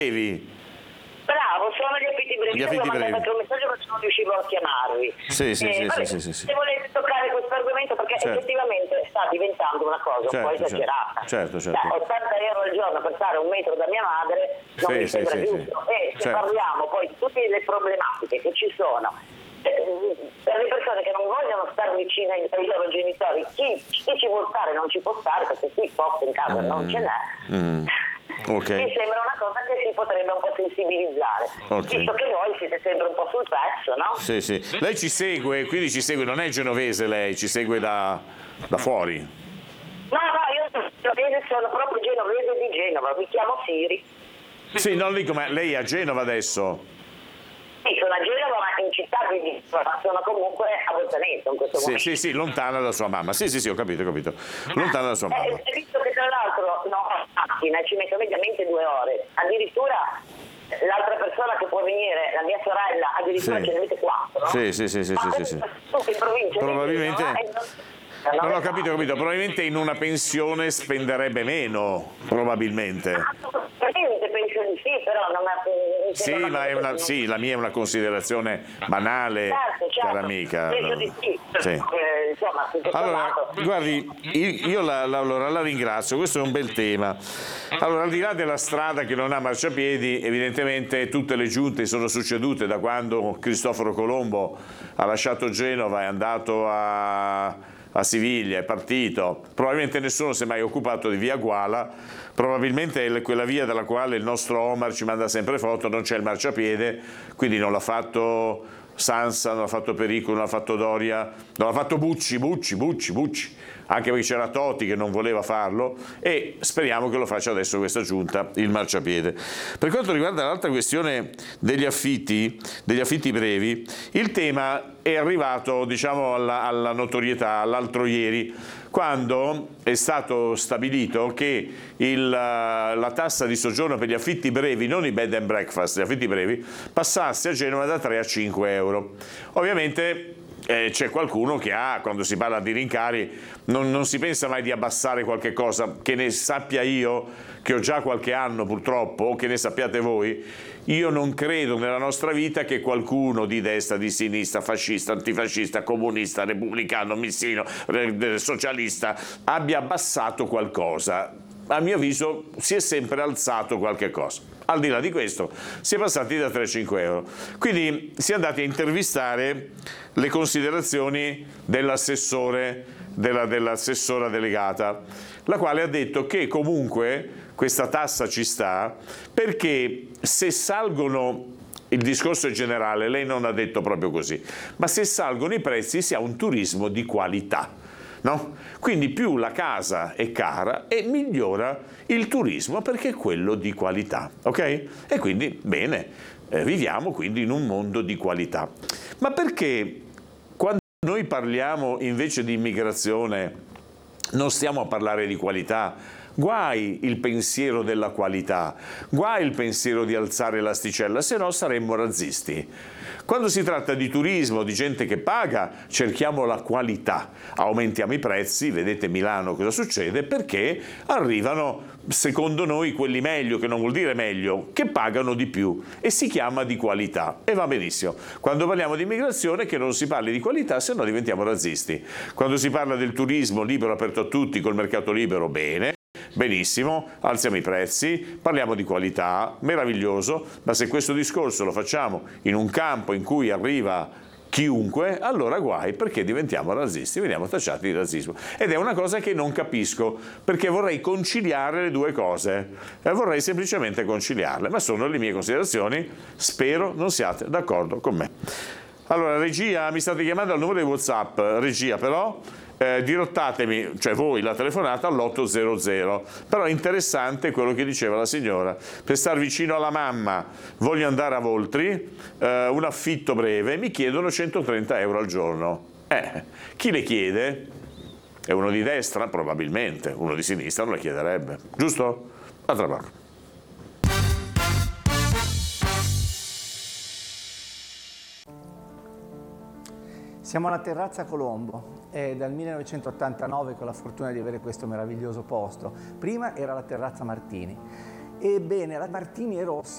Bravo, sono gli affitti brevi. Gli affitti brevi. Ho mandato un messaggio ma non riuscivo a chiamarvi. Sì. Se volete toccare questo argomento, perché effettivamente sta diventando una cosa un po' esagerata. Certo. 80 euro al giorno per stare 1 metro da mia madre non mi sembra giusto. E se parliamo poi di tutte le problematiche che ci sono per le persone che non vogliono stare vicine ai loro genitori, chi ci vuol stare non ci può stare, perché qui posto in casa non ce n'è. Okay. Mi sembra una cosa che si potrebbe un po' sensibilizzare, visto che voi siete sempre un po' sul pezzo, no? Sì. Lei ci segue, quindi ci segue, non è genovese lei, ci segue da fuori. No, io sono proprio genovese di Genova, mi chiamo Siri. Sì, non dico, ma lei è a Genova adesso? Sì, sono a Genova, ma in città, quindi sono comunque a Bolzaneto in questo momento. Sì, lontana da sua mamma. Sì, ho capito. Lontana da sua mamma. Visto che tra l'altro non ho macchina e ci metto mediamente 2 ore, addirittura l'altra persona che può venire, la mia sorella, addirittura ce ne mette 4. Sì. In provincia probabilmente... Non ho capito. Probabilmente in una pensione spenderebbe meno, probabilmente. Penso di sì, però non è... Sì, la mia è una considerazione banale, certo. cara amica. Penso di sì. Insomma, allora, guardi, io la ringrazio, questo è un bel tema. Allora, al di là della strada che non ha marciapiedi, evidentemente tutte le giunte sono succedute da quando Cristoforo Colombo ha lasciato Genova e è andato a Siviglia, è partito. Probabilmente nessuno si è mai occupato di via Guala, probabilmente è quella via dalla quale il nostro Omar ci manda sempre foto, non c'è il marciapiede, quindi non l'ha fatto Sansa, non l'ha fatto Perico, non l'ha fatto Doria, non l'ha fatto Bucci, anche perché c'era Toti che non voleva farlo, e speriamo che lo faccia adesso questa giunta, il marciapiede. Per quanto riguarda l'altra questione degli affitti brevi, il tema è arrivato, diciamo, alla notorietà l'altro ieri, quando è stato stabilito che la tassa di soggiorno per gli affitti brevi, non i bed and breakfast, gli affitti brevi, passasse a Genova da 3 a 5 euro. Ovviamente c'è qualcuno che quando si parla di rincari, non si pensa mai di abbassare qualche cosa, che ne sappia io, che ho già qualche anno purtroppo, o che ne sappiate voi. Io non credo nella nostra vita che qualcuno di destra, di sinistra, fascista, antifascista, comunista, repubblicano, missino, socialista abbia abbassato qualcosa. A mio avviso si è sempre alzato qualche cosa. Al di là di questo si è passati da 3 a 5 euro. Quindi si è andati a intervistare le considerazioni dell'assessora delegata, la quale ha detto che comunque questa tassa ci sta, perché se salgono, il discorso è generale, lei non ha detto proprio così, ma se salgono i prezzi si ha un turismo di qualità. No? Quindi più la casa è cara e migliora il turismo, perché è quello di qualità, ok? E quindi bene, viviamo quindi in un mondo di qualità. Ma perché quando noi parliamo invece di immigrazione non stiamo a parlare di qualità? Guai il pensiero della qualità, guai il pensiero di alzare l'asticella, se no saremmo razzisti. Quando si tratta di turismo, di gente che paga, cerchiamo la qualità, aumentiamo i prezzi, vedete Milano cosa succede, perché arrivano, secondo noi, quelli meglio, che non vuol dire meglio, che pagano di più, e si chiama di qualità, e va benissimo. Quando parliamo di immigrazione che non si parli di qualità, se no diventiamo razzisti. Quando si parla del turismo libero, aperto a tutti, col mercato libero, bene. Benissimo, alziamo i prezzi, parliamo di qualità, meraviglioso, ma se questo discorso lo facciamo in un campo in cui arriva chiunque, allora guai, perché diventiamo razzisti, veniamo tacciati di razzismo. Ed è una cosa che non capisco, perché vorrei conciliare le due cose, vorrei semplicemente conciliarle, ma sono le mie considerazioni, spero non siate d'accordo con me. Allora, regia, mi state chiamando al numero di WhatsApp, regia però, dirottatemi, cioè voi, la telefonata all'800. Però è interessante quello che diceva la signora. Per star vicino alla mamma voglio andare a Voltri, un affitto breve, mi chiedono 130 euro al giorno. Chi le chiede? È uno di destra? Probabilmente. Uno di sinistra non le chiederebbe. Giusto? A tra poco. Siamo alla Terrazza Colombo, è dal 1989 che ho la fortuna di avere questo meraviglioso posto. Prima era la Terrazza Martini. Ebbene, la Martini e Rossi